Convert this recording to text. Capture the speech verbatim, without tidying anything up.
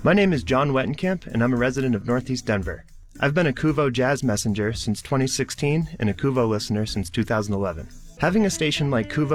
My name is John Wettenkamp, and I'm a resident of Northeast Denver. I've been a Kuvo Jazz messenger since twenty sixteen and a Kuvo listener since two thousand eleven. Having a station like Kuvo